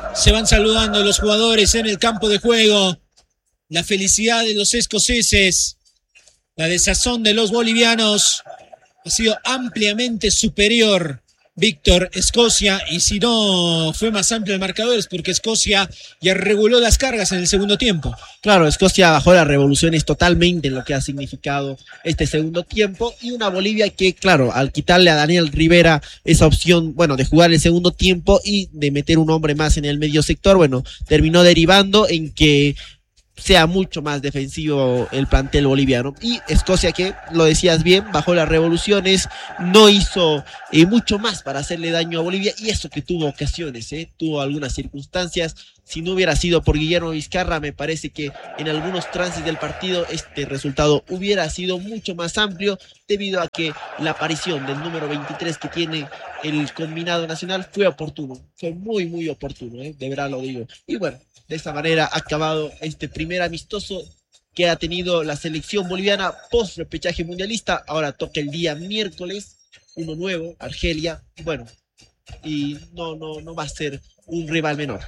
Se van saludando los jugadores en el campo de juego. La felicidad de los escoceses, la desazón de los bolivianos ha sido ampliamente superior. Víctor, Escocia, y si no fue más amplio el marcador es porque Escocia ya reguló las cargas en el segundo tiempo. Claro, Escocia bajó las revoluciones totalmente en lo que ha significado este segundo tiempo, y una Bolivia que, claro, al quitarle a Daniel Rivera esa opción, bueno, de jugar el segundo tiempo y de meter un hombre más en el medio sector, bueno, terminó derivando en que sea mucho más defensivo el plantel boliviano. Y Escocia, que lo decías bien, bajó las revoluciones, no hizo mucho más para hacerle daño a Bolivia, y eso que tuvo ocasiones, tuvo algunas circunstancias. Si no hubiera sido por Guillermo Vizcarra, me parece que en algunos trances del partido este resultado hubiera sido mucho más amplio, debido a que la aparición del número 23 que tiene el combinado nacional fue oportuno, fue muy muy oportuno, de verdad lo digo. Y bueno, de esta manera ha acabado este primer amistoso que ha tenido la selección boliviana post repechaje mundialista. Ahora toca el día miércoles uno nuevo, Argelia. Bueno, y no va a ser un rival menor.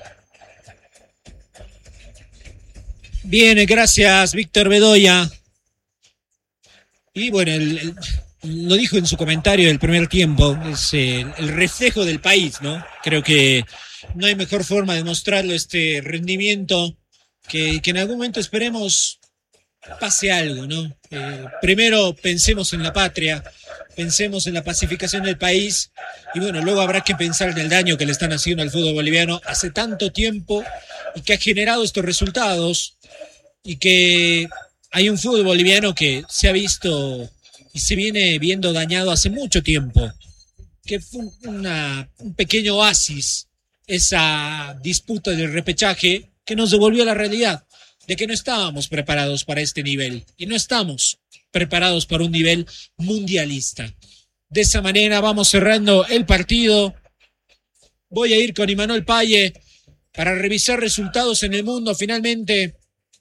Bien, gracias Víctor Bedoya. Y bueno, lo dijo en su comentario del primer tiempo, es el reflejo del país, ¿no? Creo que no hay mejor forma de mostrarlo, este rendimiento, que en algún momento esperemos pase algo, ¿no? Primero pensemos en la patria, pensemos en la pacificación del país, y bueno, luego habrá que pensar en el daño que le están haciendo al fútbol boliviano hace tanto tiempo y que ha generado estos resultados, y que hay un fútbol boliviano que se ha visto y se viene viendo dañado hace mucho tiempo, que fue un pequeño oasis, esa disputa del repechaje que nos devolvió a la realidad de que no estábamos preparados para este nivel, y no estamos preparados para un nivel mundialista. De esa manera vamos cerrando el partido. Voy a ir con Imanol Paye para revisar resultados en el mundo. Finalmente,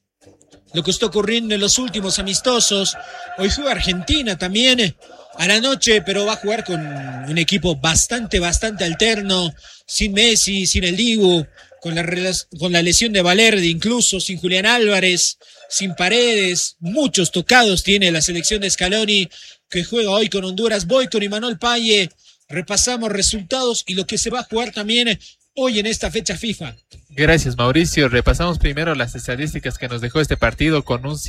lo que está ocurriendo en los últimos amistosos. Hoy juega Argentina también a la noche, pero va a jugar con un equipo bastante alterno, sin Messi, sin el Dibu, con la lesión de Valverde, incluso sin Julián Álvarez, sin Paredes. Muchos tocados tiene la selección de Scaloni, que juega hoy con Honduras. Voy con Imanol Paye, repasamos resultados y lo que se va a jugar también hoy en esta fecha FIFA. Gracias, Mauricio. Repasamos primero las estadísticas que nos dejó este partido, con un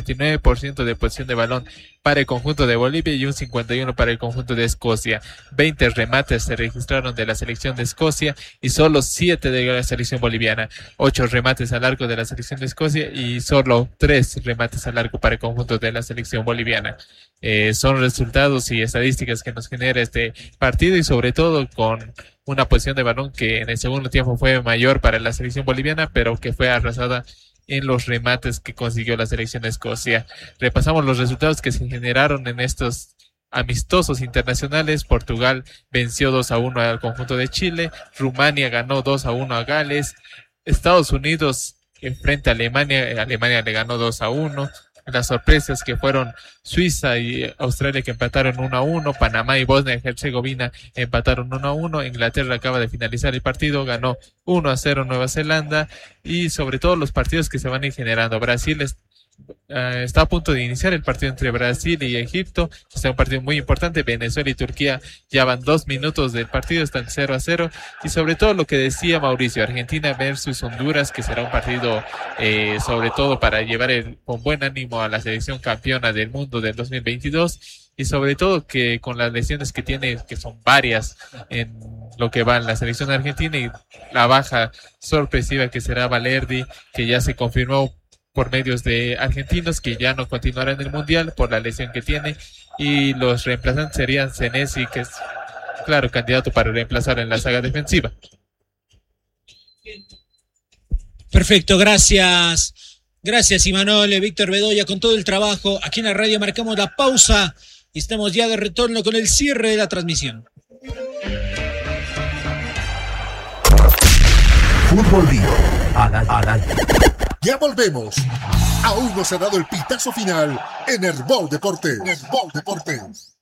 49% de posesión de balón para el conjunto de Bolivia y un 51% para el conjunto de Escocia. 20 remates se registraron de la selección de Escocia y solo 7 de la selección boliviana. 8 remates al arco de la selección de Escocia y solo 3 remates al arco para el conjunto de la selección boliviana. Son resultados y estadísticas que nos genera este partido, y sobre todo con una posición de balón que en el segundo tiempo fue mayor para la selección boliviana, pero que fue arrasada en los remates que consiguió la selección de Escocia. Repasamos los resultados que se generaron en estos amistosos internacionales. Portugal venció 2-1 al conjunto de Chile, Rumania ganó 2-1 a Gales, Estados Unidos enfrente a Alemania le ganó 2-1. Las sorpresas que fueron Suiza y Australia, que empataron 1-1, Panamá y Bosnia y Herzegovina empataron 1-1, Inglaterra acaba de finalizar el partido, ganó 1-0 Nueva Zelanda, y sobre todo los partidos que se van a ir generando. Brasil está a punto de iniciar el partido entre Brasil y Egipto, está un partido muy importante. Venezuela y Turquía ya van 2 minutos del partido, están 0-0, y sobre todo lo que decía Mauricio, Argentina versus Honduras, que será un partido sobre todo para llevar con buen ánimo a la selección campeona del mundo del 2022, y sobre todo que con las lesiones que tiene, que son varias en lo que va en la selección argentina, y la baja sorpresiva que será Valverde, que ya se confirmó por medios de argentinos que ya no continuará en el Mundial por la lesión que tiene, y los reemplazantes serían Senesi, que es claro candidato para reemplazar en la saga defensiva. Perfecto, gracias Imanol, Víctor Bedoya, con todo el trabajo. Aquí en la radio marcamos la pausa y estamos ya de retorno con el cierre de la transmisión. Fútbol Río, al aire. Ya volvemos. Aún no se ha dado el pitazo final en Herbol Deportes.